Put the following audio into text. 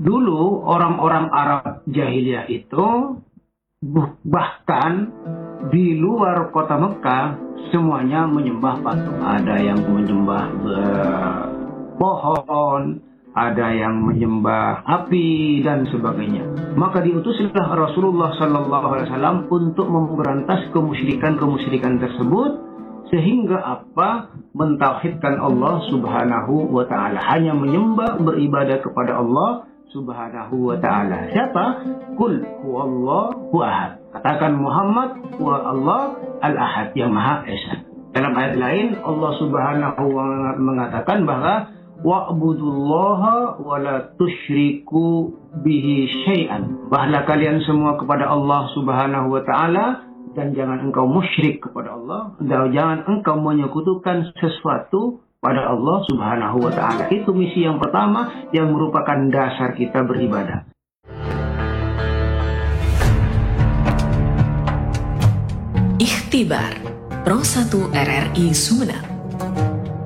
dulu orang-orang Arab jahiliyah itu bahkan di luar kota Mekah semuanya menyembah patung. Ada yang menyembah pohon, ada yang menyembah api dan sebagainya. Maka diutuslah Rasulullah SAW untuk memberantas kemusyrikan tersebut, sehingga apa? Mentauhidkan Allah Subhanahu wa taala. Hanya menyembah, beribadah kepada Allah Subhanahu wa taala. Siapa? Qul huwallahu ahad. Katakan Muhammad huwa Allah al-ahad, yang Maha Esa. Dalam ayat lain Allah Subhanahu wa taala mengatakan bahwa wa'budullaha wa la tusyriku bihi syai'an. Bahlah kalian semua kepada Allah Subhanahu wa taala dan jangan engkau musyrik kepada Allah, dan jangan engkau menyekutukan sesuatu pada Allah Subhanahu wa taala. Itu misi yang pertama yang merupakan dasar kita beribadah. Ikhtibar Pro 1 RRI Sumeneb.